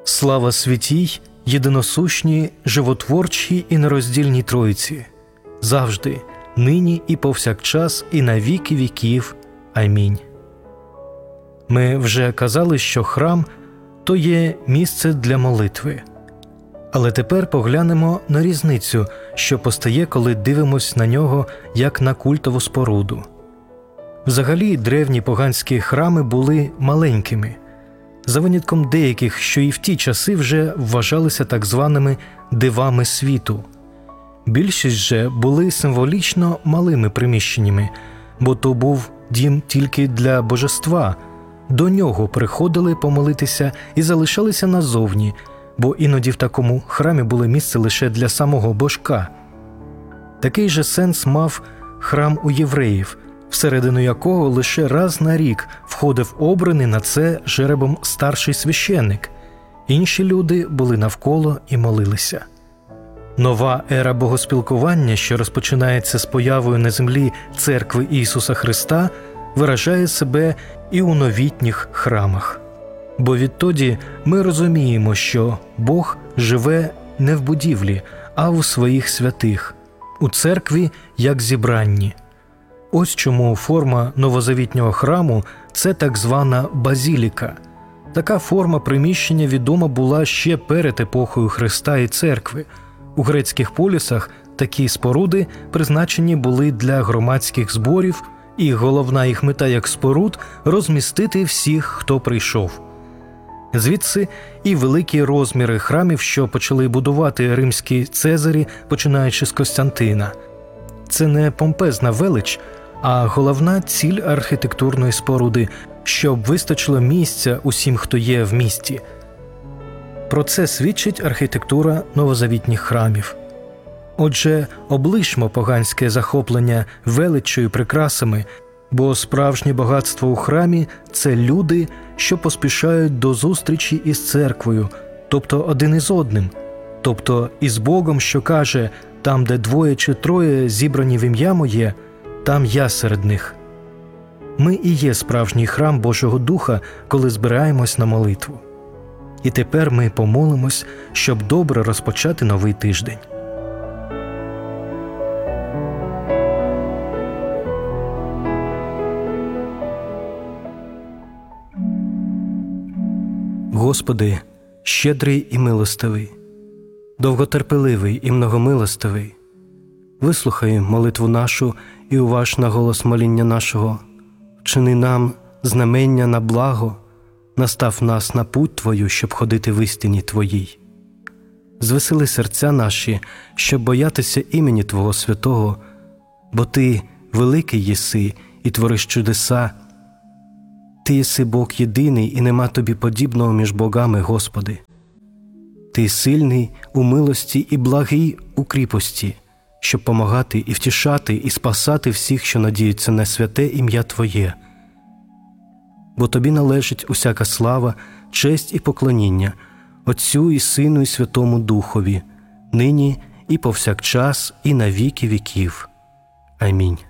Слава святій, єдиносущній, животворчій і нероздільній Тройці, завжди, нині і повсякчас, і на віки віків. Амінь. Ми вже казали, що храм – то є місце для молитви. Але тепер поглянемо на різницю, що постає, коли дивимось на нього, як на культову споруду. Взагалі, древні поганські храми були маленькими, за винятком деяких, що і в ті часи вже вважалися так званими «дивами світу». Більшість же були символічно малими приміщеннями, бо то був дім тільки для божества. До нього приходили помолитися і залишалися назовні, бо іноді в такому храмі було місце лише для самого божка. Такий же сенс мав храм у євреїв, всередину якого лише раз на рік входив обраний на це жеребом старший священник. Інші люди були навколо і молилися. Нова ера богоспілкування, що розпочинається з появою на землі Церкви Ісуса Христа, виражає себе і у новітніх храмах. Бо відтоді ми розуміємо, що Бог живе не в будівлі, а у своїх святих, у церкві як зібранні. Ось чому форма новозавітнього храму – це так звана базіліка. Така форма приміщення відома була ще перед епохою Христа і церкви. У грецьких полісах такі споруди призначені були для громадських зборів, і головна їх мета як споруд – розмістити всіх, хто прийшов. Звідси і великі розміри храмів, що почали будувати римські цезарі, починаючи з Костянтина. Це не помпезна велич, а головна ціль архітектурної споруди, щоб вистачило місця усім, хто є в місті. Про це свідчить архітектура новозавітніх храмів. Отже, облишмо поганське захоплення величчю і прикрасами, бо справжнє багатство у храмі – це люди, що поспішають до зустрічі із церквою, тобто один із одним, тобто із Богом, що каже «там, де двоє чи троє зібрані в ім'я моє, там я серед них». Ми і є справжній храм Божого Духа, коли збираємось на молитву. І тепер ми помолимось, щоб добре розпочати новий тиждень. Господи, щедрий і милостивий, довготерпеливий і многомилостивий, вислухай молитву нашу і уваж на голос моління нашого, вчини нам знамення на благо, настав нас на путь Твою, щоб ходити в істині Твоїй. Звесели серця наші, щоб боятися імені Твого святого, бо Ти великий єси і твориш чудеса. Ти єси Бог єдиний, і нема Тобі подібного між богами, Господи. Ти сильний у милості і благий у кріпості, щоб помагати і втішати і спасати всіх, що надіються на святе ім'я Твоє. Бо Тобі належить усяка слава, честь і поклоніння, Отцю і Сину і Святому Духові, нині і повсякчас і на віки віків. Амінь.